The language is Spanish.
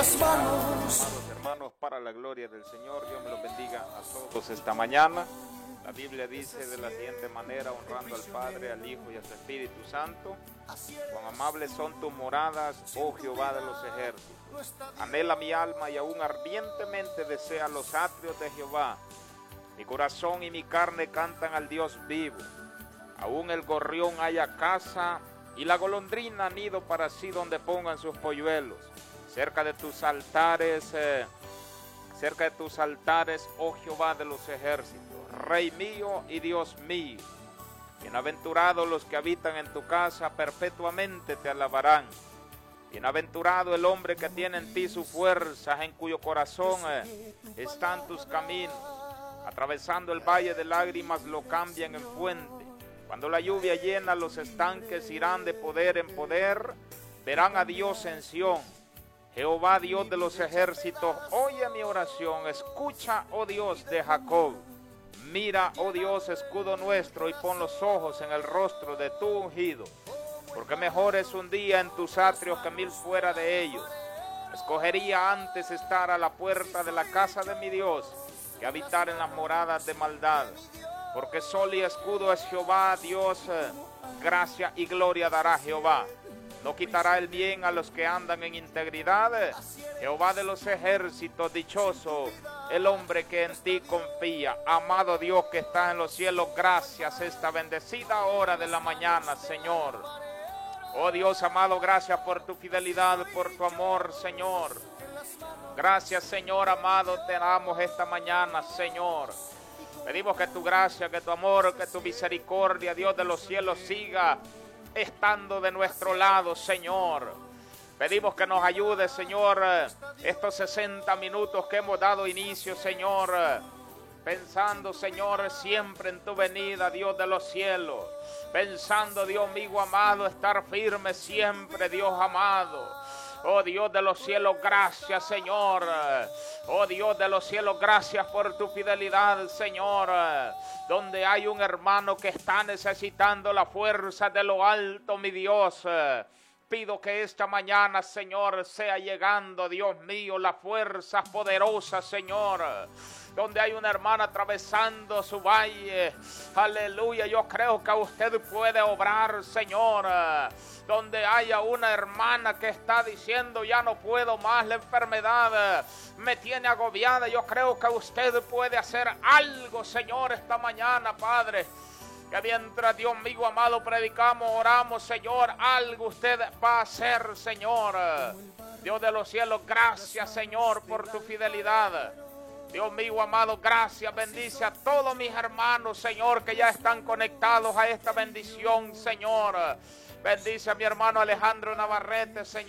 las manos. Amados hermanos, para la gloria del Señor, Dios me los bendiga a todos esta mañana. La Biblia dice de la siguiente manera, honrando al Padre, al Hijo y al Espíritu Santo: cuán amables son tus moradas, oh Jehová de los ejércitos. Anhela mi alma y aún ardientemente desea los atrios de Jehová. Mi corazón y mi carne cantan al Dios vivo. Aún el gorrión haya casa y la golondrina nido para sí donde pongan sus polluelos. Cerca de tus altares, oh Jehová de los ejércitos, Rey mío y Dios mío. Bienaventurados los que habitan en tu casa, perpetuamente te alabarán. Bienaventurado el hombre que tiene en ti sus fuerzas, en cuyo corazón están tus caminos. Atravesando el valle de lágrimas lo cambian en fuente. Cuando la lluvia llena los estanques, irán de poder en poder. Verán a Dios en Sión. Jehová Dios de los ejércitos, oye mi oración. Escucha, oh Dios de Jacob. Mira, oh Dios, escudo nuestro, y pon los ojos en el rostro de tu ungido. Porque mejor es un día en tus atrios que 1000 fuera de ellos. Escogería antes estar a la puerta de la casa de mi Dios que habitar en las moradas de maldad. Porque sol y escudo es Jehová Dios, gracia y gloria dará Jehová. No quitará el bien a los que andan en integridad. Jehová de los ejércitos, dichoso el hombre que en ti confía. Amado Dios que estás en los cielos, gracias esta bendecida hora de la mañana, Señor. Oh Dios amado, gracias por tu fidelidad, por tu amor, Señor. Gracias, Señor amado, te damos esta mañana, Señor. Pedimos que tu gracia, que tu amor, que tu misericordia, Dios de los cielos, siga estando de nuestro lado, Señor. Pedimos que nos ayude, Señor, estos 60 minutos que hemos dado inicio, Señor, pensando, Señor, siempre en tu venida, Dios de los cielos. Pensando, Dios mío amado, estar firme siempre, Dios amado. Oh Dios de los cielos, gracias, Señor. Oh Dios de los cielos, gracias por tu fidelidad, Señor. Donde hay un hermano que está necesitando la fuerza de lo alto, mi Dios, pido que esta mañana, Señor, sea llegando, Dios mío, la fuerza poderosa, Señor. Donde hay una hermana atravesando su valle, aleluya, yo creo que usted puede obrar, Señor. Donde haya una hermana que está diciendo, ya no puedo más, la enfermedad me tiene agobiada, yo creo que usted puede hacer algo, Señor, esta mañana, Padre. Que mientras, Dios mío amado, predicamos, oramos, Señor, algo usted va a hacer, Señor. Dios de los cielos, gracias, Señor, por tu fidelidad. Dios mío amado, gracias, bendice a todos mis hermanos, Señor, que ya están conectados a esta bendición, Señor. Bendice a mi hermano Alejandro Navarrete, Señor.